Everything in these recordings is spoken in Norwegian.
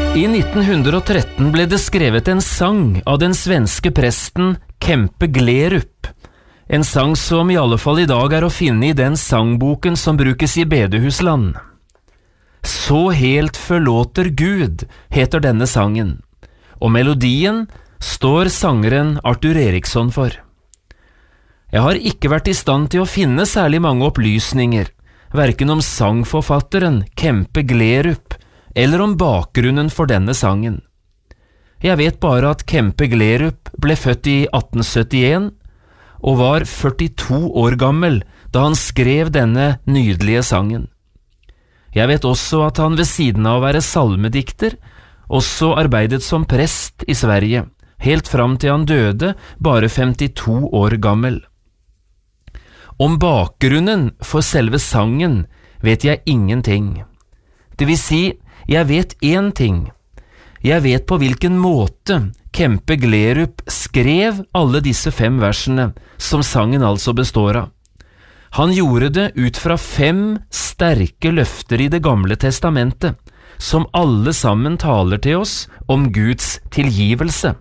I 1913 ble det skrevet en sang av den svenske presten Kempe Glerup. En sang som i alle fall i dag er å finne i den sangboken som brukes i bedehusland. Så helt forlåter Gud heter denne sangen, og melodien står sangeren Arthur Eriksson for. Jeg har ikke vært i stand til å finne særlig mange opplysninger, hverken om sangforfatteren Kempe Glerup eller om bakgrunnen for denne sangen. Jeg vet bare at Kempe Glerup ble født i 1871 og var 42 år gammel da han skrev denne nydelige sangen. Jeg vet også at han ved siden av å være salmedikter også arbeidet som prest i Sverige, helt fram til han døde, bare 52 år gammel. Om bakgrunnen for selve sangen vet jeg ingenting. Det vil si, jeg vet én ting. Jeg vet på hvilken måte Kempe Glerup skrev alle disse 5 versene, som sangen altså består av. Han gjorde det ut fra 5 sterke løfter i Det gamle testamentet, som alle sammen taler til oss om Guds tilgivelse.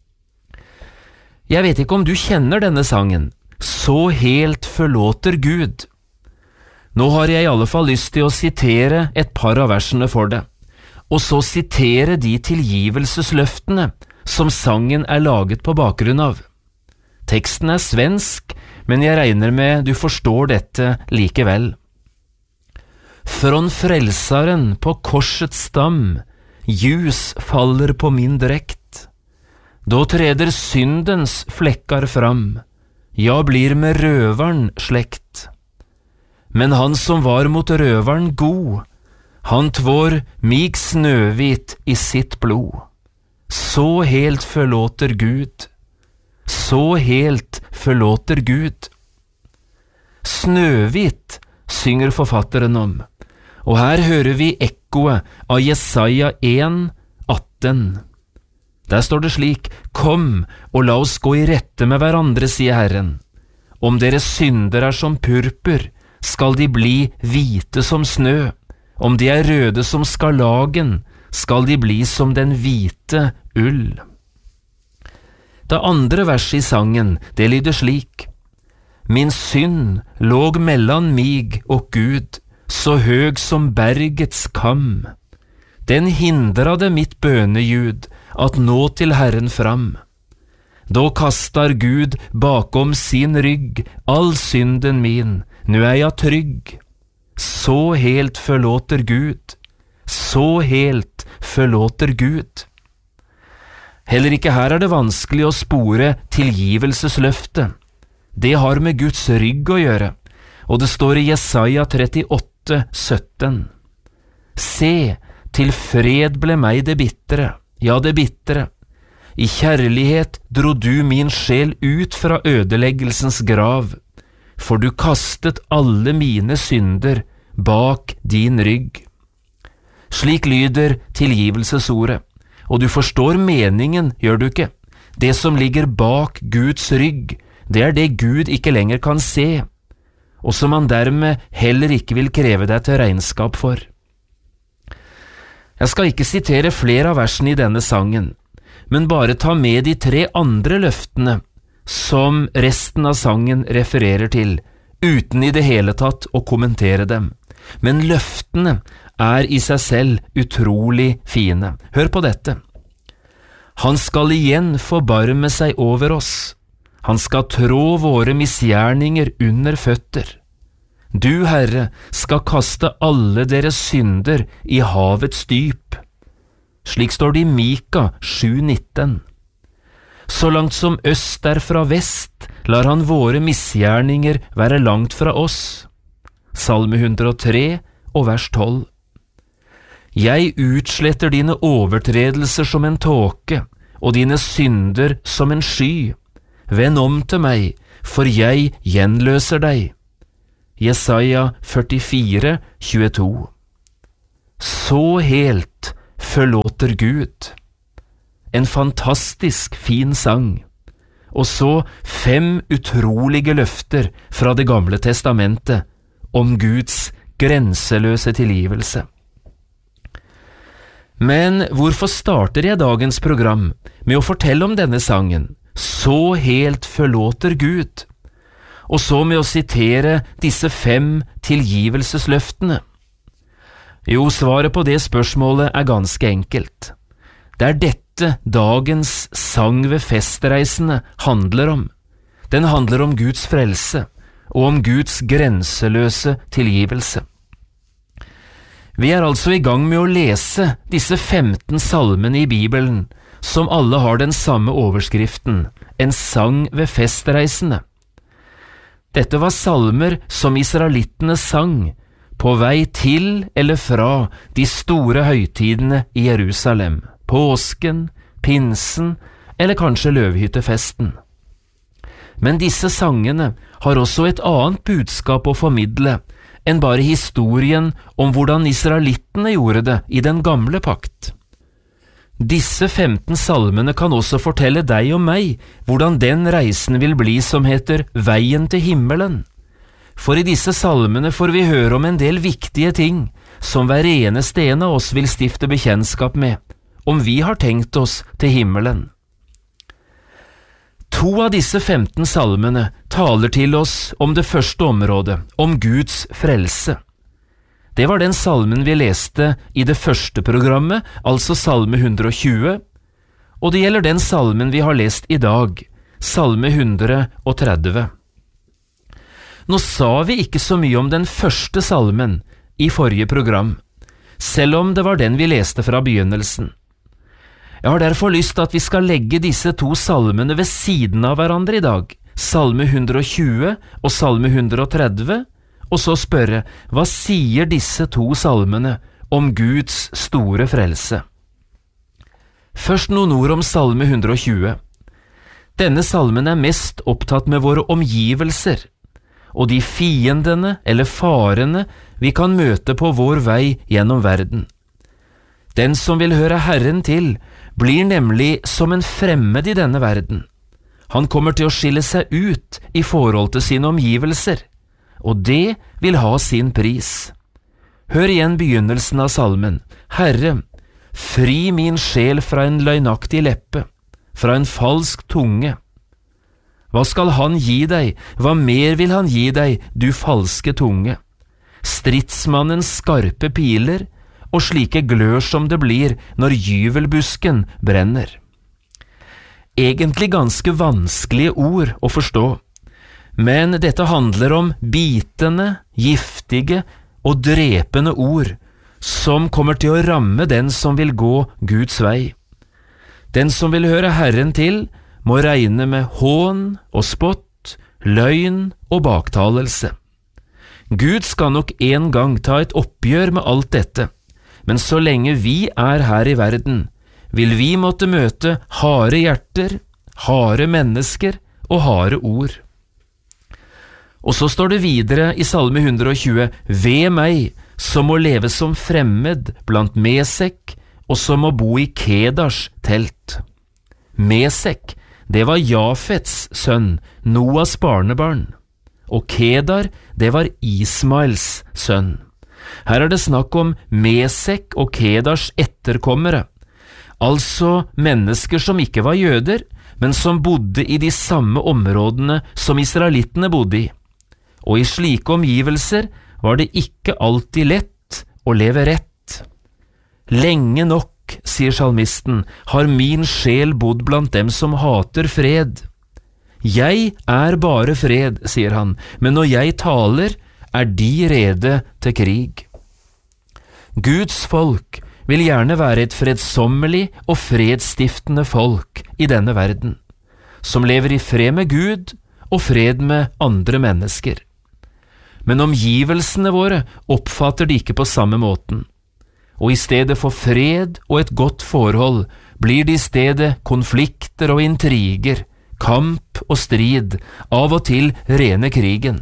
Jeg vet ikke om du kjenner denne sangen, Så helt forlåter Gud. Nå har jeg i alle fall lyst til å sitere et par av versene for deg, og så sitere de tilgivelsesløftene som sangen er laget på bakgrunn av. Teksten er svensk, men jeg regner med du forstår dette likevel. Från frälsaren på korsets stam, ljus faller på min dräkt. Då träder syndens fläckar fram, jag blir med rövaren släkt. Men han som var mot rövaren god, han tvår mig snövit i sitt blod. Så helt förlåter Gud. Så helt förlåter Gud. Snøhvit synger forfatteren om, og her hører vi ekkoet av Jesaja 1:18. Der står det slik: Kom og la oss gå i rette med hverandre, sier Herren. Om deres synder er som purpur, skal de bli hvite som snø. Om de er røde som skarlagen, skal de bli som den hvite ull. Det andre verset i sangen, det lyder slik: Min synd låg mellan mig och Gud, så hög som bergets kam. Den hindrade mitt böneljud att nå till Herren fram. Då kastar Gud bakom sin rygg all synden min, nu är jag trygg. Så helt förlåter Gud. Så helt förlåter Gud. Heller ikke her er det vanskelig å spore tilgivelsesløftet. Det har med Guds rygg å gjøre, og det står i Jesaja 38:17. Se, til fred ble meg det bittre, ja det bittre. I kjærlighet dro du min sjel ut fra ødeleggelsens grav, for du kastet alle mine synder bak din rygg. Slik lyder tilgivelsesordet, og du forstår meningen, gjør du ikke? Det som ligger bak Guds rygg, det er det Gud ikke lenger kan se, og som han dermed heller ikke vil kreve deg til regnskap for. Jeg skal ikke sitere flere av versene i denne sangen, men bare ta med de 3 andre løftene som resten av sangen refererer til, uten i det hele tatt å kommentere dem. Men løftene er i seg selv utrolig fine. Hør på dette. Han skal igjen forbarme seg over oss. Han skal trå våre misgjerninger under føtter. Du, Herre, skal kaste alle deres synder i havets dyp. Slik står det i Mika 7:19. Så langt som øst er fra vest, lar han våre misgjerninger være langt fra oss. Salme 103 og vers 12. Jeg utsletter dine overtredelser som en tåke, og dine synder som en sky. Vend om til meg, for jeg gjenløser deg. Jesaja 44:22. Så helt forlåter Gud. En fantastisk fin sang. Og så 5 utrolige løfter fra Det gamle testamentet om Guds grenseløse tilgivelse. Men hvorfor starter jeg dagens program med å fortelle om denne sangen, Så helt forlåter Gud, og så med å sitere disse 5 tilgivelsesløftene? Jo, svaret på det spørsmålet er ganske enkelt. Det er dette dagens sang ved festreisene handler om. Den handler om Guds frelse og om Guds grenseløse tilgivelse. Vi er altså i gang med å lese disse 15 salmene i Bibelen, som alle har den samme overskriften, en sang ved festreisene. Dette var salmer som israelittene sang på vei til eller fra de store høytidene i Jerusalem, påsken, pinsen eller kanskje løvhyttefesten. Men disse sangene har også et annet budskap å formidle enn bare historien om hvordan israelittene gjorde det i den gamle pakt. Disse 15 salmene kan også fortelle deg og meg hvordan den reisen vil bli som heter Veien til himmelen. For i disse salmene får vi høre om en del viktige ting som hver eneste en av oss vil stifte bekjentskap med, om vi har tenkt oss til himmelen. 2 av disse 15 salmene taler til oss om det første området, om Guds frelse. Det var den salmen vi leste i det første programmet, altså salme 120, og det gjelder den salmen vi har lest i dag, salme 130. Nå sa vi ikke så mye om den første salmen i forrige program, selv om det var den vi leste fra begynnelsen. Jeg har derfor lyst til at vi skal legge disse 2 salmene ved siden av hverandre i dag, salme 120 og salme 130, og så spørre, hva sier disse 2 salmene om Guds store frelse? Først noen ord om salme 120. Denne salmen er mest opptatt med våre omgivelser, og de fiendene eller farene vi kan møte på vår vei gjennom verden. Den som vil høre Herren til, blir nemlig som en fremmed i denne verden. Han kommer til å skille seg ut i forhold til sine omgivelser, og det vil ha sin pris. Hør igjen begynnelsen av salmen. Herre, fri min sjel fra en løgnaktig leppe, fra en falsk tunge. Hva skal han gi deg? Hva mer vil han gi deg, du falske tunge? Stridsmannens skarpe piler, og slike glør som det blir når gyvelbusken brenner. Egentlig ganske vanskelige ord å forstå, men dette handler om bitende, giftige og drepende ord som kommer til å ramme den som vil gå Guds vei. Den som vil høre Herren til, må regne med hån og spott, løgn og baktalelse. Gud skal nok en gang ta et oppgjør med alt dette, men så lenge vi er her i verden, vil vi måtte møte harde hjerter, harde mennesker og harde ord. Og så står det videre i salme 120, ved meg, som må leve som fremmed blant Mesek, og som må bo i Kedars telt. Mesek, det var Jafets sønn, Noas barnebarn, og Kedar, det var Ismaels sønn. Her er det snakk om Mesek og Kedars etterkommere, altså mennesker som ikke var jøder, men som bodde i de samme områdene som israelittene bodde i. Og i slike omgivelser var det ikke alltid lett å leve rett. Lenge nok, sier salmisten, har min sjel bodd blant dem som hater fred. Jeg er bare fred, sier han, men når jeg taler, er de rede til krig. Guds folk vil gjerne være et fredsommelig og fredsstiftende folk i denne verden, som lever i fred med Gud og fred med andre mennesker. Men omgivelsene våre oppfatter de ikke på samme måten, og i stedet for fred og et godt forhold blir det i stedet konflikter og intriger, kamp og strid, av og til rene krigen.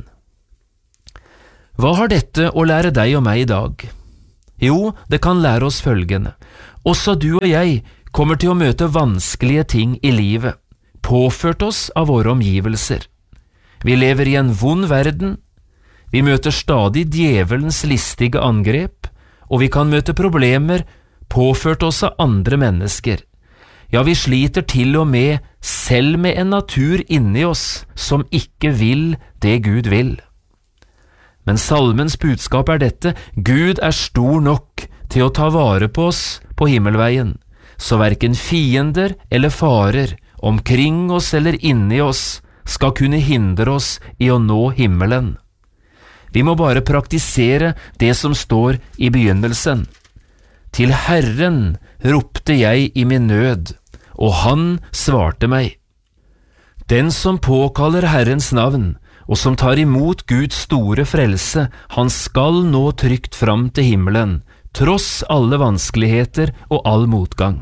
Hva har dette å lære deg og meg i dag? Jo, det kan lære oss følgende. Også du og jeg kommer til å møte vanskelige ting i livet, påført oss av våre omgivelser. Vi lever i en vond verden, vi møter stadig djevelens listige angrep, og vi kan møte problemer påført oss av andre mennesker. Ja, vi sliter til og med selv med en natur inni oss som ikke vil det Gud vil. Men salmens budskap dette: Gud stor nok til å ta vare på oss på himmelveien, så hverken fiender eller farer, omkring oss eller inni oss, skal kunne hindre oss i å nå himmelen. Vi må bare praktisere det som står i begynnelsen. Til Herren ropte jeg i min nød, og han svarte meg. Den som påkaller Herrens navn, og som tar imot Guds store frelse, han skal nå trygt fram til himmelen, tross alle vanskeligheter og all motgang.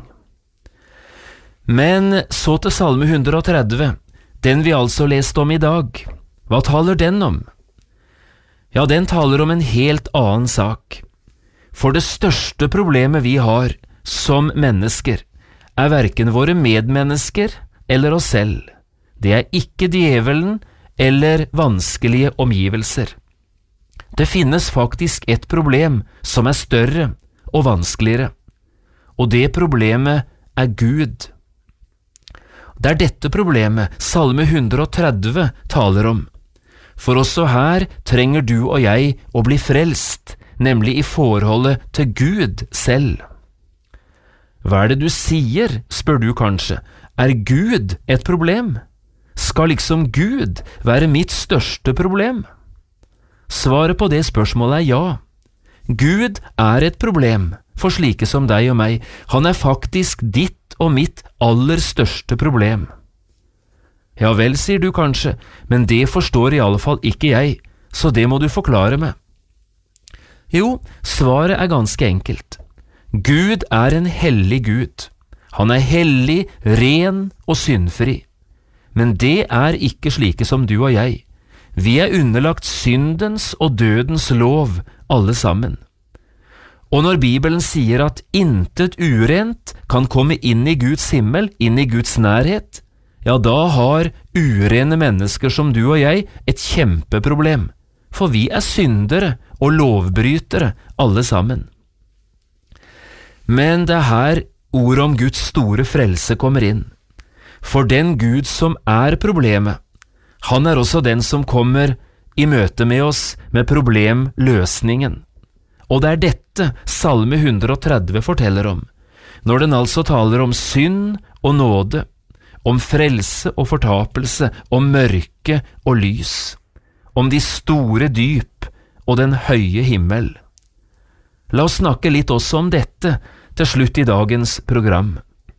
Men så til Salme 130, den vi altså leste om i dag. Hva taler den om? Ja, den taler om en helt annen sak. For det største problemet vi har som mennesker hverken våre medmennesker eller oss selv. Det ikke djevelen eller vanskelige omgivelser. Det finnes faktisk et problem som større og vanskeligere, og det problemet Gud. Det dette problemet Salme 130 taler om. For også her trenger du og jeg å bli frelst, nemlig i forholdet til Gud selv. Hva det du sier, spør du kanskje. Gud et problem? Skal liksom Gud være mitt største problem? Svaret på det spørsmålet ja. Gud et problem for slike som deg og meg. Han faktisk ditt og mitt aller største problem. Ja vel, sier du kanskje, men det forstår i alle fall ikke jeg, så det må du forklare meg. Jo, svaret ganske enkelt. Gud en hellig Gud. Han hellig, ren og syndfri. Men det ikke slike som du og jeg. Vi underlagt syndens og dødens lov, alle sammen. Og når Bibelen sier at intet urent kan komme inn i Guds himmel, inn i Guds nærhet, ja, da har urene mennesker som du og jeg et kjempeproblem, for vi syndere og lovbrytere, alle sammen. Men det her ordet om Guds store frelse kommer inn. For den Gud som problemet, han også den som kommer i møte med oss med problemløsningen. Og det dette Salme 130 forteller om, når den altså taler om synd og nåde, om frelse og fortapelse, om mørke og lys, om de store dyp og den høye himmel. La oss snakke litt også om dette til slutt i dagens program.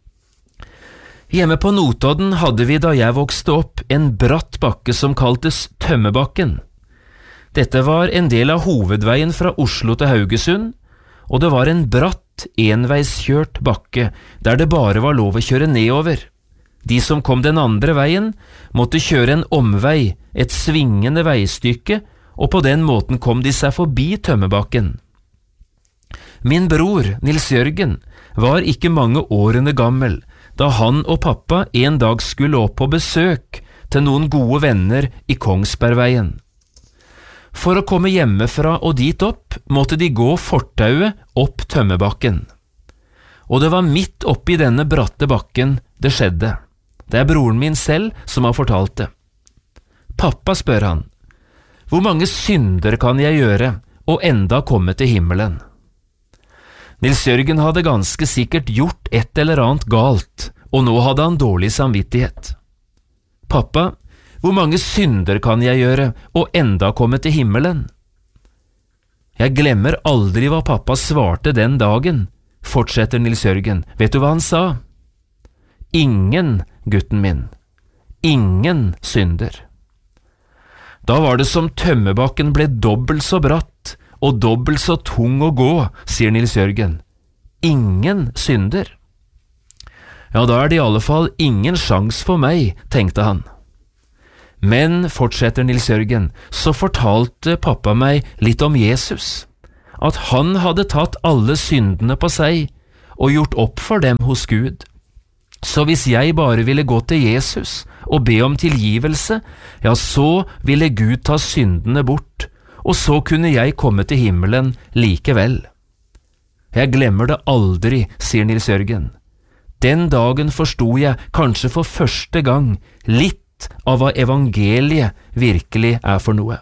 Hjemme på Notodden hadde vi da jeg vokste opp en bratt bakke som kaltes Tømmebakken. Dette var en del av hovedveien fra Oslo til Haugesund, og det var en bratt, enveiskjørt bakke der det bare var lov å kjøre nedover. De som kom den andre veien, måtte kjøre en omvei, et svingende veistykke, og på den måten kom de seg forbi Tømmebakken. Min bror, Nils Jørgen, var ikke mange årene gammel, da han og pappa en dag skulle opp på besøk til noen gode venner i Kongsbergveien. For å komme hjemmefra og dit opp, måtte de gå fortauet opp Tømmebakken. Og det var midt oppi denne bratte bakken det skjedde. Det broren min selv som har fortalt det. Pappa, spør han, hvor mange synder kan jeg gjøre og enda komme til himmelen? Nils Jørgen hadde ganske sikkert gjort et eller annet galt, og nå hadde han dårlig samvittighet. Pappa, hvor mange synder kan jeg gjøre og enda komme til himmelen? Jeg glemmer aldri hva pappa svarte den dagen, fortsetter Nils Jørgen. Vet du hva han sa? Ingen, gutten min. Ingen synder. Da var det som Tømmebakken ble dobbelt så bratt og dobbelt så tung å gå, sier Nils Jørgen. Ingen synder. Ja, da det i alle fall ingen sjans for meg, tenkte han. Men, fortsetter Nils Jørgen, så fortalte pappa meg litt om Jesus, at han hadde tatt alle syndene på seg og gjort opp for dem hos Gud. Så hvis jeg bare ville gå til Jesus og be om tilgivelse, ja, så ville Gud ta syndene bort, og så kunne jeg komme til himmelen likevel. Jeg glemmer det aldri, sier Nils Jørgen. Den dagen forstod jeg, kanskje for første gang, litt av hva evangeliet virkelig er for noe.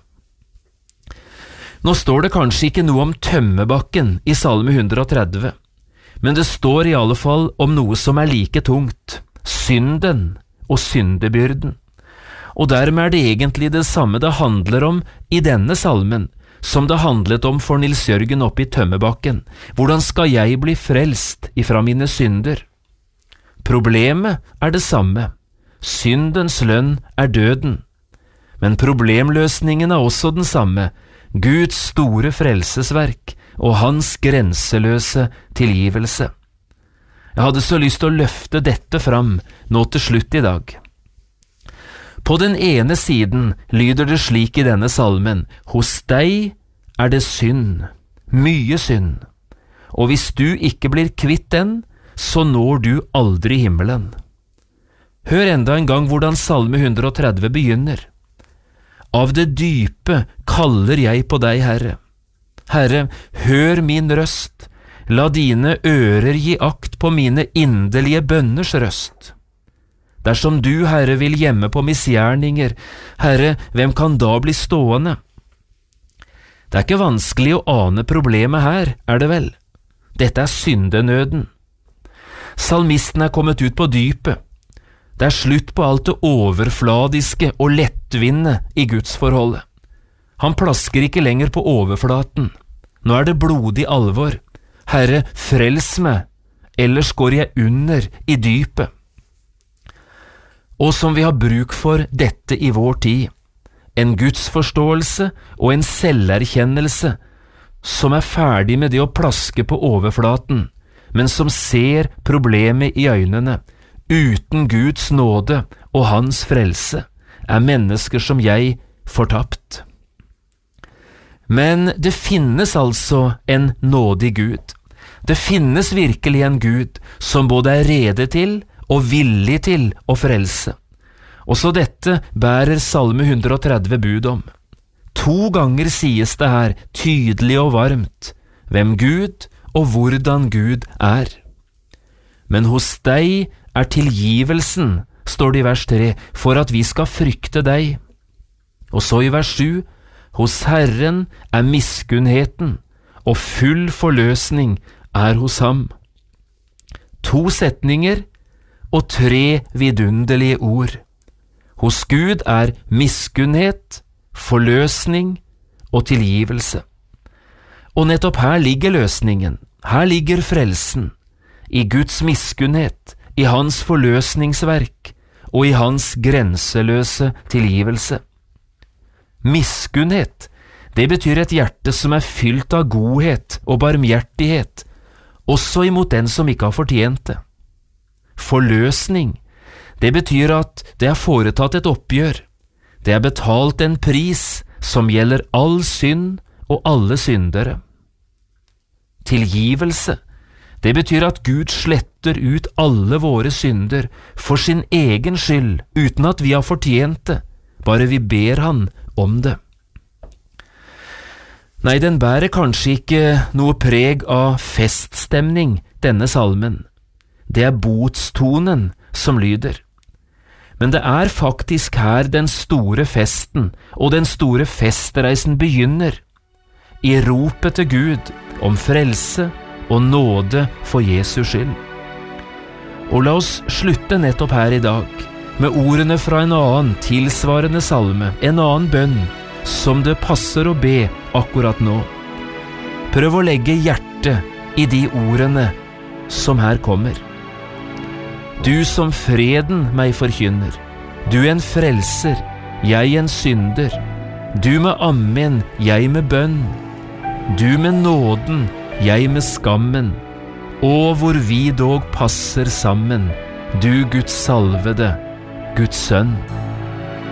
Nå står det kanskje ikke noe om tømmerbakken i Salme 130, men det står i alle fall om noe som er like tungt, synden og syndebyrden. Og dermed er det egentlig det samme det handler om i denne salmen, som det handlet om for Nils Jørgen oppe i tømmerbakken. Hvordan skal jeg bli frelst ifra mine synder? Problemet er det samme. Syndens lønn er døden. Men problemløsningen er også den samme. Guds store frelsesverk og hans grenseløse tilgivelse. Jeg hadde så lyst til å løfte dette fram nå til slutt i dag. På den ene siden lyder det slik i denne salmen: hos deg er det synd, mye synd, og hvis du ikke blir kvitt den, så når du aldri himmelen. Hør enda en gang hvordan Salme 130 begynner. Av det dype kaller jeg på deg, Herre. Herre, hør min røst, la dine ører gi akt på mine inderlige bønners røst. Dersom du, Herre, vil gjemme på misgjerninger, Herre, hvem kan da bli stående? Det er ikke vanskelig å ane problemet her, er det vel? Dette er syndenøden. Salmisten er kommet ut på dypet. Det er slutt på alt det overfladiske og lettvinne i gudsforholdet. Han plasker ikke lenger på overflaten. Nå er det blodig alvor. Herre, frels meg, ellers går jeg under i dypet. Og som vi har bruk for dette i vår tid, en gudsforståelse og en selverkjennelse som er ferdig med det å plaske på overflaten, men som ser problemet i øynene. Uten Guds nåde og hans frelse er mennesker som jeg fortapt. Men det finnes altså en nådig Gud. Det finnes virkelig en Gud som både er rede til og villig til å frelse. Også dette bærer Salme 130 bud om. 2 ganger sies det her tydelig og varmt hvem Gud og hvordan Gud er. Men hos deg er tilgivelsen, står det i vers 3, for at vi skal frykte deg. Og så i vers 7, hos Herren er miskunnheten, og full forløsning er hos ham. 2 setninger og 3 vidunderlige ord. Hos Gud er miskunnhet, forløsning og tilgivelse. Og nettopp her ligger løsningen, her ligger frelsen, i Guds miskunnhet, i hans forløsningsverk og i hans grenseløse tilgivelse. Miskunnhet, det betyr et hjerte som er fylt av godhet og barmhjertighet, også imot den som ikke har fortjent det. Forløsning, det betyr at det er foretatt et oppgjør. Det er betalt en pris som gjelder all synd og alle syndere. Tilgivelse, det betyr at Gud sletter ut alle våre synder for sin egen skyld, uten at vi har fortjent det, bare vi ber han om det. Nei, den bærer kanskje ikke noe preg av feststemning, denne salmen. Det er botstonen som lyder. Men det er faktisk her den store festen og den store festreisen begynner, i ropet til Gud om frelse og nåde for Jesu skyld. Og la oss slutte nettopp her i dag med ordene fra en annen tilsvarende salme, en annen bønn, som det passer å be akkurat nå. Prøv å legge hjertet i de ordene som her kommer. Du som freden meg forkynner, du en frelser, jeg en synder, du med amen, jeg med bønn, du med nåden, jeg med skammen, og hvor vi dog passer sammen, du Guds salvede, Guds sønn.